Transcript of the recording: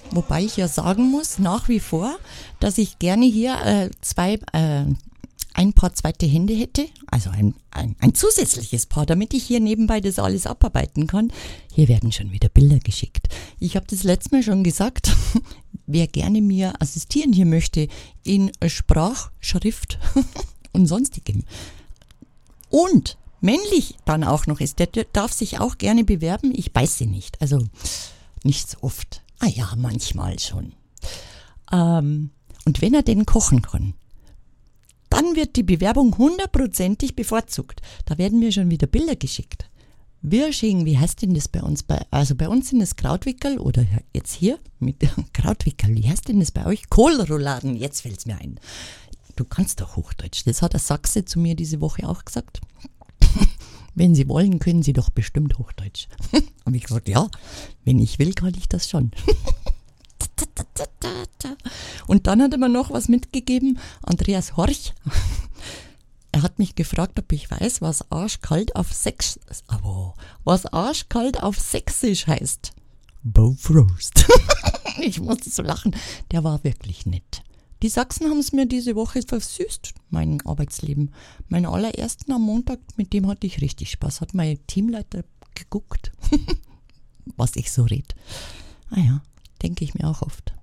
Wobei ich ja sagen muss, nach wie vor, dass ich gerne hier ein Paar zweite Hände hätte, also ein zusätzliches Paar, damit ich hier nebenbei das alles abarbeiten kann. Hier werden schon wieder Bilder geschickt. Ich habe das letztes Mal schon gesagt, wer gerne mir assistieren hier möchte in Sprachschrift und sonstigem und männlich dann auch noch ist, der darf sich auch gerne bewerben. Ich beiße nicht, also nicht so oft. Ah ja, manchmal schon. Und wenn er denn kochen kann, dann wird die Bewerbung 100%ig bevorzugt. Da werden mir schon wieder Bilder geschickt. Wirsching, wie heißt denn das bei uns? Also bei uns sind das Krautwickel oder jetzt hier mit Krautwickel. Wie heißt denn das bei euch? Kohlrouladen, jetzt fällt's mir ein. Du kannst doch Hochdeutsch. Das hat der Sachse zu mir diese Woche auch gesagt. Wenn Sie wollen, können Sie doch bestimmt Hochdeutsch. Habe ich gesagt, ja, wenn ich will, kann ich das schon. Und dann hat er mir noch was mitgegeben, Andreas Horch. Er hat mich gefragt, ob ich weiß, was arschkalt auf Sächsisch heißt. Bofrost. Ich musste so lachen. Der war wirklich nett. Die Sachsen haben es mir diese Woche versüßt, mein Arbeitsleben. Meinen allerersten am Montag, mit dem hatte ich richtig Spaß. Hat mein Teamleiter geguckt, was ich so red. Ah ja, denke ich mir auch oft.